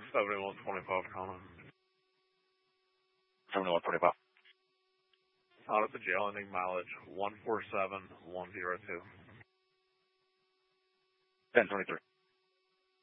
7125 Connor. 7125. Out at the jail, ending mileage 147102. 1023.